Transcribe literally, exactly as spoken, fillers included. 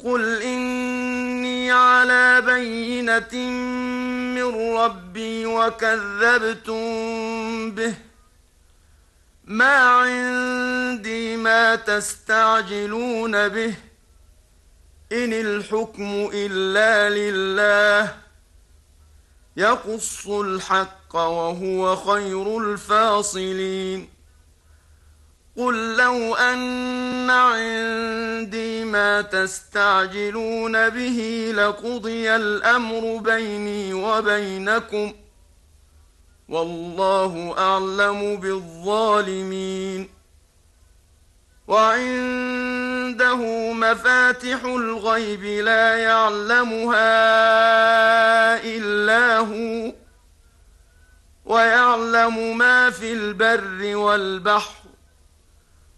قل إني على بينة من ربي وكذبتم به، ما عندي ما تستعجلون به، إن الحكم إلا لله يقص الحق وهو خير الفاصلين. قل لو أن عندي ما تستعجلون به لقضي الأمر بيني وبينكم، والله أعلم بالظالمين. وعنده مفاتح الغيب لا يعلمها إلا هو، ويعلم ما في البر والبحر،